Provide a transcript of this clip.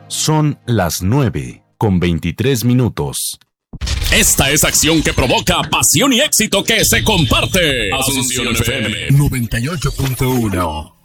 Son las 9:23. Esta es acción que provoca pasión y éxito que se comparte. Asunción FM 98.1.